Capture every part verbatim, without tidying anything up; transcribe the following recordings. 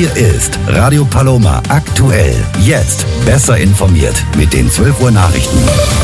Hier ist Radio Paloma aktuell. Jetzt besser informiert mit den zwölf Uhr Nachrichten.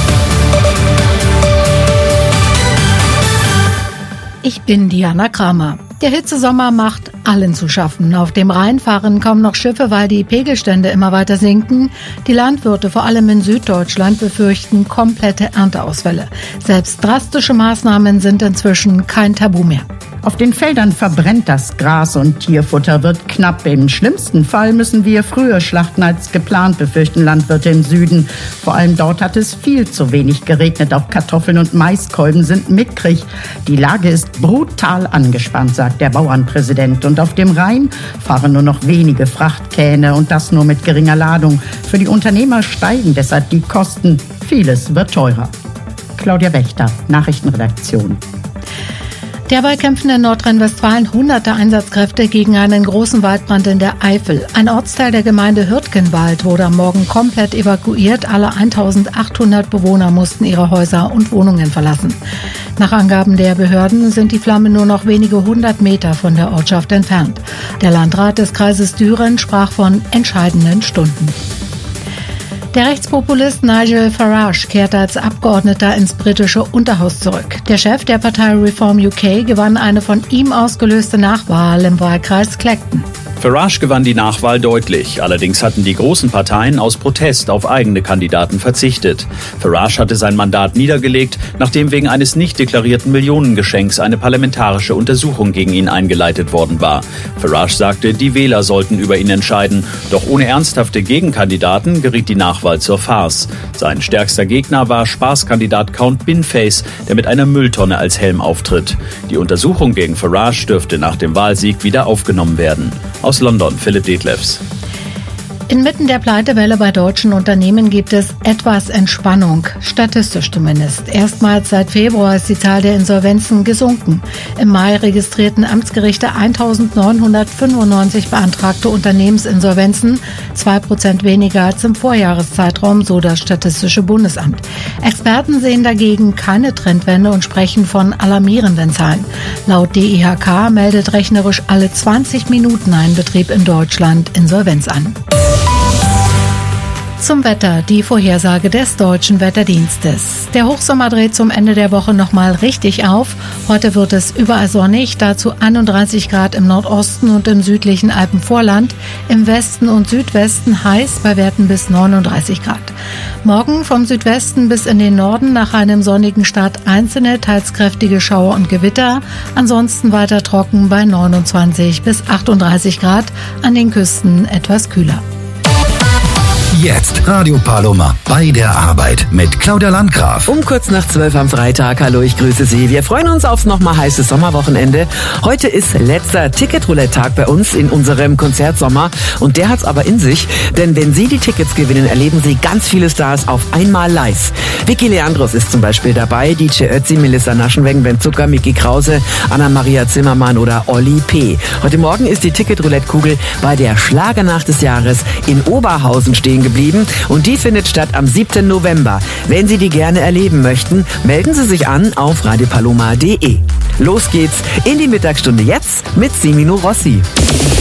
Ich bin Diana Kramer. Der Hitzesommer macht allen zu schaffen. Auf dem Rhein fahren kaum noch Schiffe, weil die Pegelstände immer weiter sinken. Die Landwirte, vor allem in Süddeutschland, befürchten komplette Ernteausfälle. Selbst drastische Maßnahmen sind inzwischen kein Tabu mehr. Auf den Feldern verbrennt das Gras und Tierfutter wird knapp. Im schlimmsten Fall müssen wir früher schlachten als geplant, befürchten Landwirte im Süden. Vor allem dort hat es viel zu wenig geregnet. Auch Kartoffeln und Maiskolben sind mickrig. Die Lage ist brutal angespannt, sagt der Bauernpräsident. Und auf dem Rhein fahren nur noch wenige Frachtkähne und das nur mit geringer Ladung. Für die Unternehmer steigen deshalb die Kosten. Vieles wird teurer. Claudia Wächter, Nachrichtenredaktion. Derweil kämpfen in Nordrhein-Westfalen hunderte Einsatzkräfte gegen einen großen Waldbrand in der Eifel. Ein Ortsteil der Gemeinde Hürtgenwald wurde am Morgen komplett evakuiert. Alle eintausendachthundert Bewohner mussten ihre Häuser und Wohnungen verlassen. Nach Angaben der Behörden sind die Flammen nur noch wenige hundert Meter von der Ortschaft entfernt. Der Landrat des Kreises Düren sprach von entscheidenden Stunden. Der Rechtspopulist Nigel Farage kehrt als Abgeordneter ins britische Unterhaus zurück. Der Chef der Partei Reform U K gewann eine von ihm ausgelöste Nachwahl im Wahlkreis Clacton. Farage gewann die Nachwahl deutlich. Allerdings hatten die großen Parteien aus Protest auf eigene Kandidaten verzichtet. Farage hatte sein Mandat niedergelegt, nachdem wegen eines nicht deklarierten Millionengeschenks eine parlamentarische Untersuchung gegen ihn eingeleitet worden war. Farage sagte, die Wähler sollten über ihn entscheiden. Doch ohne ernsthafte Gegenkandidaten geriet die Nachwahl zur Farce. Sein stärkster Gegner war Spaßkandidat Count Binface, der mit einer Mülltonne als Helm auftritt. Die Untersuchung gegen Farage dürfte nach dem Wahlsieg wieder aufgenommen werden. Aus London, Philipp Detlefs. Inmitten der Pleitewelle bei deutschen Unternehmen gibt es etwas Entspannung, statistisch zumindest. Erstmals seit Februar ist die Zahl der Insolvenzen gesunken. Im Mai registrierten Amtsgerichte eintausendneunhundertfünfundneunzig beantragte Unternehmensinsolvenzen, zwei Prozent weniger als im Vorjahreszeitraum, so das Statistische Bundesamt. Experten sehen dagegen keine Trendwende und sprechen von alarmierenden Zahlen. Laut D I H K meldet rechnerisch alle zwanzig Minuten ein Betrieb in Deutschland Insolvenz an. Zum Wetter, die Vorhersage des Deutschen Wetterdienstes. Der Hochsommer dreht zum Ende der Woche nochmal richtig auf. Heute wird es überall sonnig, dazu einunddreißig Grad im Nordosten und im südlichen Alpenvorland. Im Westen und Südwesten heiß, bei Werten bis neununddreißig Grad. Morgen vom Südwesten bis in den Norden nach einem sonnigen Start einzelne, teils kräftige Schauer und Gewitter. Ansonsten weiter trocken bei neunundzwanzig bis achtunddreißig Grad, an den Küsten etwas kühler. Jetzt Radio Paloma bei der Arbeit mit Claudia Landgraf. Um kurz nach zwölf am Freitag. Hallo, ich grüße Sie. Wir freuen uns aufs nochmal heißes Sommerwochenende. Heute ist letzter Ticket-Roulette-Tag bei uns in unserem Konzertsommer. Und der hat's aber in sich. Denn wenn Sie die Tickets gewinnen, erleben Sie ganz viele Stars auf einmal live. Vicky Leandros ist zum Beispiel dabei, D J Ötzi, Melissa Naschenweng, Ben Zucker, Micky Krause, Anna-Maria Zimmermann oder Olli P. Heute Morgen ist die Ticket-Roulette-Kugel bei der Schlagernacht des Jahres in Oberhausen stehen geblieben und die findet statt am siebten November. Wenn Sie die gerne erleben möchten, melden Sie sich an auf radiopaloma punkt de. Los geht's in die Mittagsstunde jetzt mit Semino Rossi.